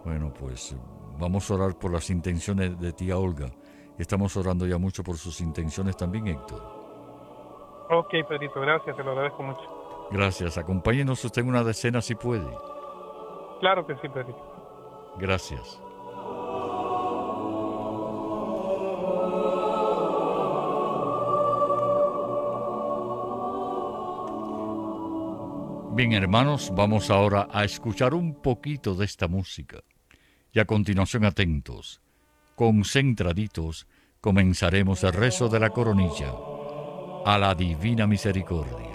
Bueno, pues vamos a orar por las intenciones de tía Olga. Estamos orando ya mucho por sus intenciones también, Héctor. Ok, Pedrito, gracias, te lo agradezco mucho. Gracias. Acompáñenos usted en una decena si puede. Claro que sí, Pedrito. Gracias. Bien, hermanos, vamos ahora a escuchar un poquito de esta música. Y a continuación, atentos, concentraditos, comenzaremos el rezo de la coronilla. A la divina misericordia.